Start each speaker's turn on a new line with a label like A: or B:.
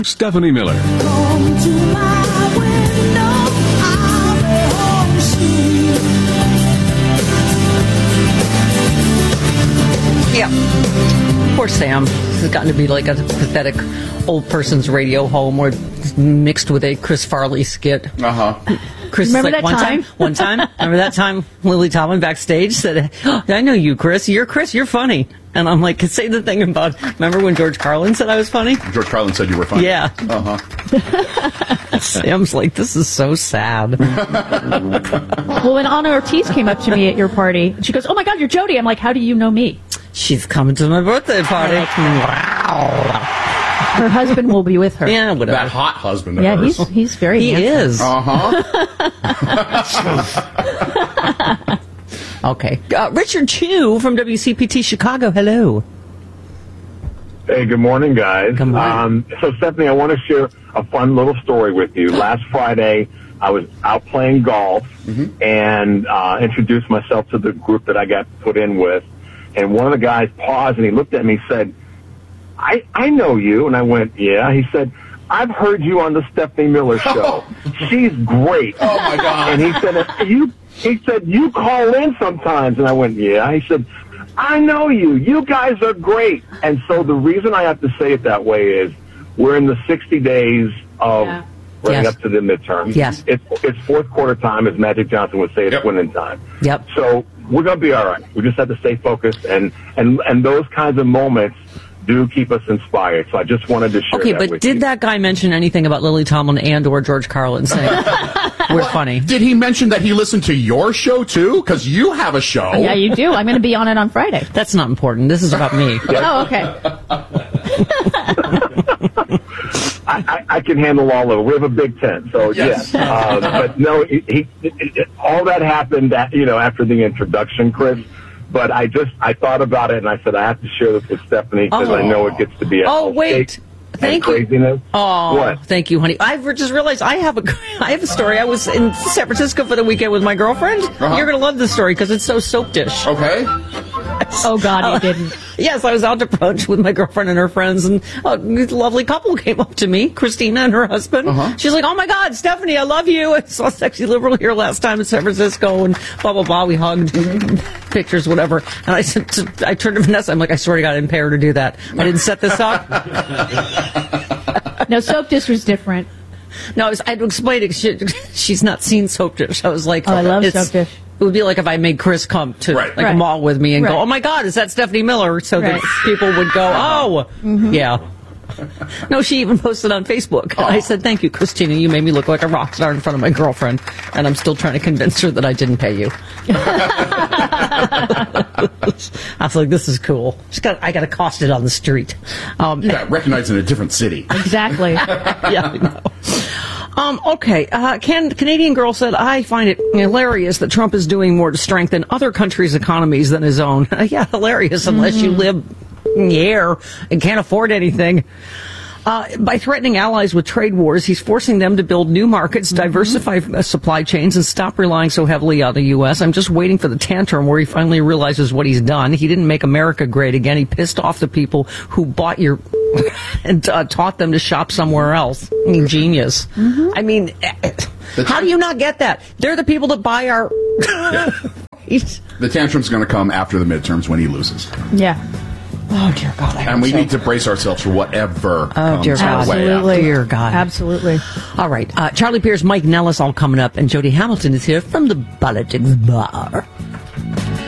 A: Stephanie Miller.
B: Come to my window, I'll be home soon.
C: Yeah. Poor Sam. This has gotten to be like a pathetic old person's radio home or mixed with a Chris Farley skit. Chris
D: Remember
C: is like,
D: that
C: one time? Remember that time Lily Tomlin backstage said, oh, I know you, Chris. You're funny. And I'm like, say the thing about, remember when George Carlin said I was funny?
E: George Carlin said you were funny.
C: Yeah. Sam's like, this is so sad.
D: Well, when Anna Ortiz came up to me at your party, she goes, oh my God, you're Jody. I'm like, how do you know me?
C: She's coming to my birthday party. Wow.
D: Her husband will be with her.
C: Yeah, whatever.
E: That hot husband of
D: Yeah,
E: hers.
D: he's very
C: He
D: handsome.
C: is. Okay. Richard Chu from WCPT Chicago. Hello.
F: Hey, good morning, guys.
C: Good morning.
F: So, Stephanie, I want to share a fun little story with you. Last Friday, I was out playing golf and introduced myself to the group that I got put in with. And one of the guys paused and he looked at me and said, I know you. And I went, yeah. He said, I've heard you on the Stephanie Miller show. She's great.
E: Oh, my God.
F: And he said, you call in sometimes. And I went, yeah. He said, I know you. You guys are great. And so the reason I have to say it that way is we're in the 60 days of running up to the midterms.
C: Yes.
F: It's fourth quarter time, as Magic Johnson would say. It's winning time.
C: Yep.
F: So we're going to be all right. We just have to stay focused. And those kinds of moments do keep us inspired. So I just wanted to share that with you.
C: Okay, but did that guy mention anything about Lily Tomlin and or George Carlin saying we're funny?
E: Did he mention that he listened to your show, too? Because you have a show.
D: Yeah, you do. I'm going to be on it on Friday.
C: That's not important. This is about me.
D: Oh, okay.
F: I can handle all of it. We have a Big Ten, so yes. But no, he all that happened, after the introduction, Chris. But I thought about it and I said I have to share this with Stephanie because I know it gets to be a
C: wait. Thank you.
F: Craziness.
C: Oh,
F: what?
C: Thank you, honey. I've just realized I have a story. I was in San Francisco for the weekend with my girlfriend. You're going to love this story because it's so soap dish.
E: Okay.
D: Oh, God, you didn't.
C: Yes, I was out to brunch with my girlfriend and her friends, and a lovely couple came up to me, Christina and her husband. She's like, oh, my God, Stephanie, I love you. I saw Sexy Liberal here last time in San Francisco, and blah, blah, blah. We hugged, pictures, whatever. And I turned to Vanessa. I'm like, I swear to God, I didn't pay her to do that. I didn't set this up.
D: No, soap dish was different.
C: No, I had to explain it. She's not seen soap dish. I was like,
D: I love soap dish.
C: It would be like if I made Chris come to a mall with me and go, oh, my God, is that Stephanie Miller? So that people would go, oh, yeah. No, she even posted on Facebook. I said, thank you, Christina. You made me look like a rock star in front of my girlfriend. And I'm still trying to convince her that I didn't pay you. I was like, this is cool. I got accosted on the street.
E: You got recognized in a different city.
D: Exactly.
C: Yeah, I know. Okay, Canadian girl said, I find it hilarious that Trump is doing more to strengthen other countries' economies than his own. Yeah, hilarious unless you live in the air and can't afford anything. By threatening allies with trade wars, he's forcing them to build new markets, diversify supply chains, and stop relying so heavily on the U.S. I'm just waiting for the tantrum where he finally realizes what he's done. He didn't make America great again. He pissed off the people who bought your and taught them to shop somewhere else. I mean, genius. I mean, how do you not get that? They're the people that buy our...
E: The tantrum's going to come after the midterms when he loses.
D: Yeah.
C: Oh, dear God.
E: And we need to brace ourselves for whatever comes
C: dear God.
E: our way.
D: Absolutely.
C: Dear God.
D: Absolutely.
C: All right. Charlie Pierce, Mike Nellis all coming up, and Jody Hamilton is here from the Politics Bar.